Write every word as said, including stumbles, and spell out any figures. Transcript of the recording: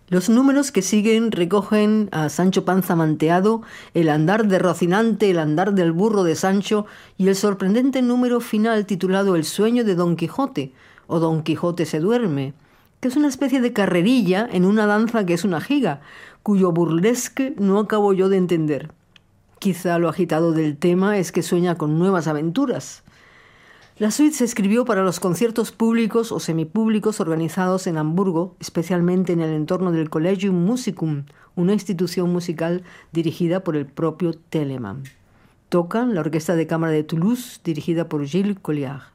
Los números que siguen recogen a Sancho Panza Manteado, el andar de Rocinante, el andar del burro de Sancho y el sorprendente número final titulado El sueño de Don Quijote o Don Quijote se duerme, que es una especie de carrerilla en una danza que es una giga, cuyo burlesque no acabo yo de entender. Quizá lo agitado del tema es que sueña con nuevas aventuras. La suite se escribió para los conciertos públicos o semipúblicos organizados en Hamburgo, especialmente en el entorno del Collegium Musicum, una institución musical dirigida por el propio Telemann. Tocan la Orquesta de Cámara de Toulouse, dirigida por Gilles Colliard.